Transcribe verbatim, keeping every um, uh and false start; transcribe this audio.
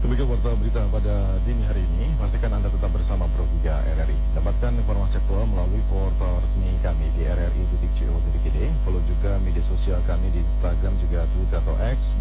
Demikian warta berita pada dini hari ini. Pastikan Anda tetap bersama Pro tiga R R I. Dapatkan informasi aktual melalui portal resmi kami di r r i titik co titik i d. Follow juga media sosial kami di Instagram juga Twitter atau X